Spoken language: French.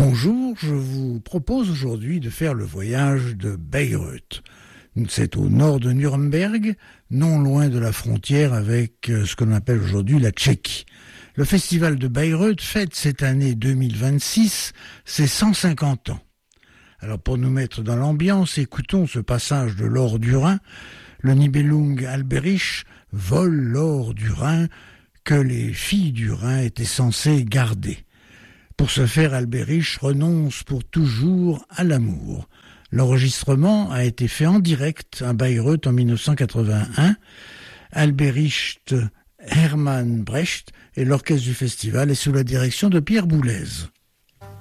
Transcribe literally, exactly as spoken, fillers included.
Bonjour, je vous propose aujourd'hui de faire le voyage de Bayreuth. C'est au nord de Nuremberg, non loin de la frontière avec ce que l'on appelle aujourd'hui la Tchéquie. Le festival de Bayreuth fête cette année deux mille vingt-six ses cent cinquante ans. Alors pour nous mettre dans l'ambiance, écoutons ce passage de l'or du Rhin. Le Nibelung Alberich vole l'or du Rhin que les filles du Rhin étaient censées garder. Pour ce faire, Alberich renonce pour toujours à l'amour. L'enregistrement a été fait en direct à Bayreuth en dix-neuf cent quatre-vingt-un. Alberich Hermann Brecht et l'orchestre du festival est sous la direction de Pierre Boulez.